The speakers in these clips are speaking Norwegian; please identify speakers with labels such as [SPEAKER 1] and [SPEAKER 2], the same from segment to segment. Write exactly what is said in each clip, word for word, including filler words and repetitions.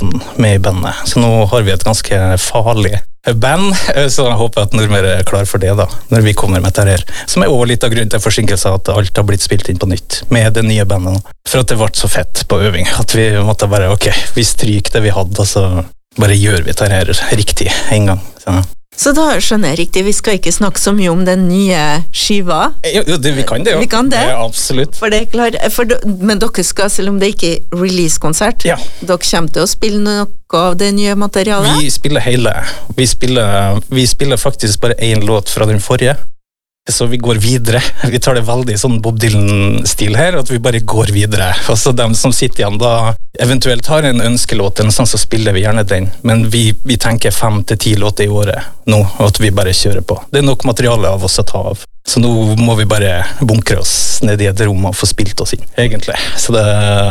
[SPEAKER 1] Johansen med i bandet. Så nå har vi et ganske farlig band, så jeg håper at Nordmøre er klar for det da, når vi kommer med dette her. Som er også litt av grunnen til forsinkelser, at alt har blitt spilt inn på nytt med det nye bandet nå. For at det ble så fett på øving, at vi måtte bare, ok, vi stryker det vi hadde, og så bare gjør vi dette her riktig en gang. Så.
[SPEAKER 2] Så da skjønner jeg riktig, vi skal ikke snakke så mye om den nye skiva.
[SPEAKER 1] Jo, jo det, vi kan det jo.
[SPEAKER 2] Vi kan det.
[SPEAKER 1] Ja, absolutt.
[SPEAKER 2] For det er klar, for, men dere skal, selv om det ikke er release-konsert,
[SPEAKER 1] ja.
[SPEAKER 2] Dere kommer til å spille noe av det nye materialet?
[SPEAKER 1] Vi spiller hele. Vi spiller, vi spiller faktisk bare en låt fra den forrige. Så vi går videre. Vi tar det veldig sånn Bob Dylan-stil her, at vi bare går videre. Og så dem som sitter igjen da eventuelt har en ønskelåt, eller sånn, så spiller vi gjerne den. Men vi, vi tenker fem til ti låter i året nå, og at vi bare kjører på. Det er nok materiale av oss å ta av. Så nå må vi bare bunkre oss ned i et rom og få spilt oss inn, egentlig. Så det,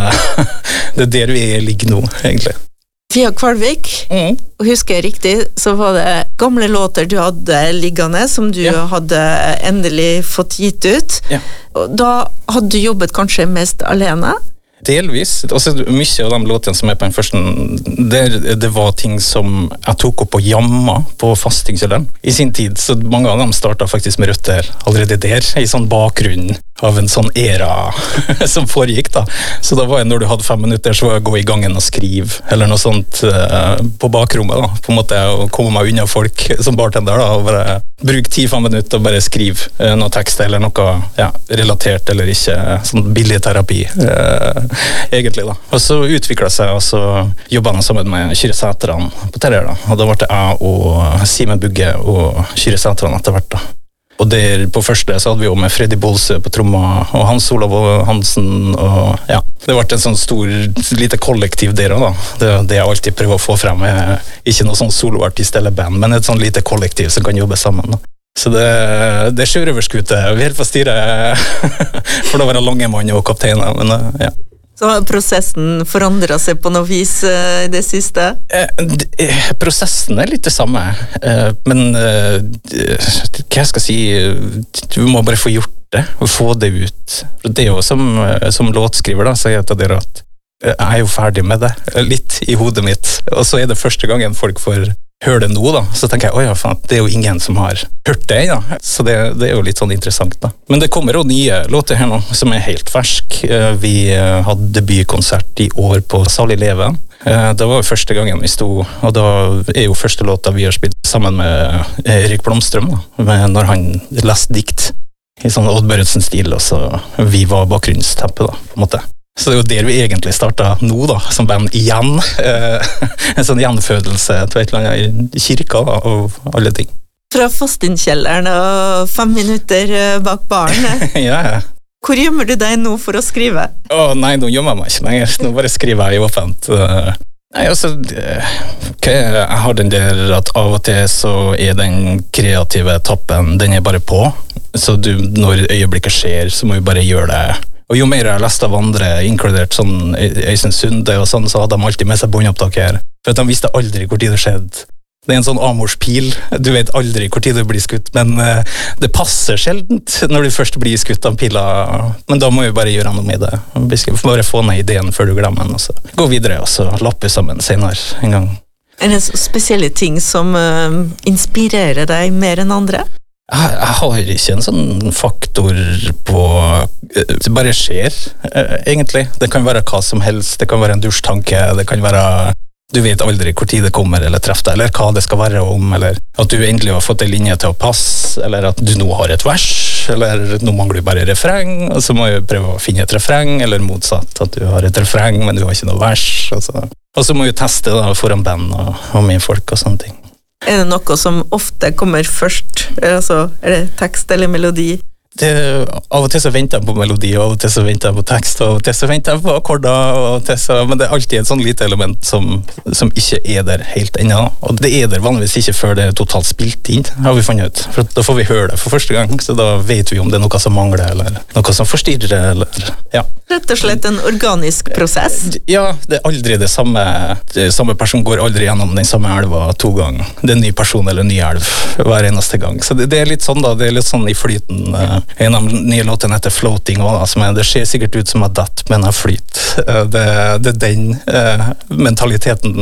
[SPEAKER 1] det er der vi ligger nå, egentlig.
[SPEAKER 2] Via Kvalvik, mm. og husker jeg riktig, så var det gamle låter du hadde liggende, som du ja. Hadde endelig fått gitt ut.
[SPEAKER 1] Ja.
[SPEAKER 2] Og da hadde du jobbet kanskje mest alene?
[SPEAKER 1] Delvis. Også mye av de låtene som er på den første, det, det var ting som jeg tok opp og jamma på fastingskjelleren i sin tid, så mange av dem startet faktisk med røtter allerede der, i sånn bakgrunn av en sånn era som foregikk da. Så da var jeg, når du hadde fem minutter, så var jeg å gå i gangen og skrive, eller noe sånt uh, på bakrommet da, på en måte å komme meg unna folk som bartender da, og bare bruke ti-fem minutter og bare skrive uh, noe tekst eller noe ja, relatert eller ikke, sånn billig terapi. Uh, egentlig da. Og så utviklet seg, og så jobbet han sammen med Kyrre Sætran på Terrer da, og da ble det jeg og Simen Bugge og Kyrre Sætran etter hvert da. Og der på første så hadde vi jo med Freddy Bolsø på tromma, og Hans Olav Hansen, og ja, det ble en sånn stor, lite kollektiv der da. Det er det jeg alltid prøver å få frem, er ikke noe sånn soloartist eller band, men et sånn lite kollektiv som kan jobbe sammen da. Så det, det er sjørøverskute, vi er helt på styret for da var det lange mann og kapteiner, men ja.
[SPEAKER 2] Så har prosessen forandret seg på noe vis i det siste?
[SPEAKER 1] Eh, prosessen er litt det samme, eh, men eh, hva jeg skal si, du må bare få gjort det, og få det ut. Det er jo som, som låtskriver da, så jeg til dere at jeg er jo ferdig med det, litt i hodet mitt, og så er det første gangen folk får høre det nå da, så tenker jeg, åja, faen, det er jo ingen som har hørt det da, så det, det er jo litt sånn interessant da. Men det kommer jo nye låter her nå, som er helt fersk. Vi hadde debutkonsert i år på Salig Leven. Det var jo første gangen vi stod, og da er jo første låta vi har spilt sammen med Erik Blomstrøm da, når han leste dikt i sånn Odd Børretzen-stil, og så vi var bakgrunnsteppet da, på en måte. Så det er jo der vi egentlig startet nå da, som band igjen. En sånn gjenfødelse til et eller annet i kirka da, og alle ting.
[SPEAKER 2] Fra fastinnkjelleren og fem minutter bak baren.
[SPEAKER 1] Ja, ja.
[SPEAKER 2] Hvor gjemmer du deg nå for å skrive?
[SPEAKER 1] Å nei, nå gjemmer jeg meg ikke lenger. Nå bare skriver jeg i åpent. Nei, altså, okay, jeg har den der at av og til så er den kreative tappen, den er bare på. Så du, når øyeblikket skjer, så må vi bare gjøre det. Og jo mer jeg har lest av andre, inkludert sånn Øystein Sunde og sånn, så hadde de alltid med seg båndopptak her. For at de visste aldri hvor tid det skjedde. Det er en sånn amorspil. Du vet aldri hvor tid du blir skutt, men uh, det passer sjeldent når du først blir skutt av pila. Men da må vi bare gjøre noe med det. Vi skal bare få ned ideen før du glemmer den, og så gå videre, og så lappe sammen senere en gang.
[SPEAKER 2] Er det spesielle ting som uh, inspirerer deg mer enn andre?
[SPEAKER 1] Jeg, jeg har ikke en sånn faktor på det bare skjer, egentlig. Det kan være hva som helst, det kan være en dusjtanke, det kan være du vet aldri hvor tid det kommer eller treffer deg, eller hva det skal være om, eller at du endelig har fått en linje til å passe, eller at du nå har et vers, eller nå mangler du bare refreng, og så må du prøve å finne et refreng, eller motsatt, at du har et refreng, men du har ikke noe vers, og så, og så må du teste da, foran band og, og med folk og sånne ting.
[SPEAKER 2] Er det noe som ofte kommer først? Altså, er det tekst eller melodi?
[SPEAKER 1] Det, av og til så venter jeg på melodi, og av og til så venter jeg på tekst, og av og til så venter jeg på akkorder, og av og til så, men det er alltid et sånn lite element som, som ikke er der helt ennå, og det er der vanligvis ikke før det er totalt spilt inn, har vi funnet ut, for da får vi høre det for første gang, så da vet vi om det er noe som mangler, eller noe som forstyrrer, eller, ja.
[SPEAKER 2] Rett og slett en organisk prosess?
[SPEAKER 1] Ja, det er aldri det samme, det samme person går aldri gjennom den samme elva to ganger, det er en ny person eller en ny elv hver eneste gang, så det, det er litt sånn da, det er litt sånn i flyten. En av nye låtene heter Floating også, som er, det ser sikkert ut som at datt, men jeg flyt. Det, det er den uh, mentaliteten